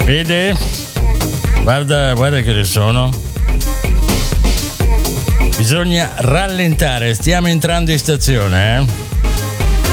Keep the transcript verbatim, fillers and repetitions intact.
Vede? Guarda, guarda che ne sono. Bisogna rallentare, stiamo entrando in stazione, eh?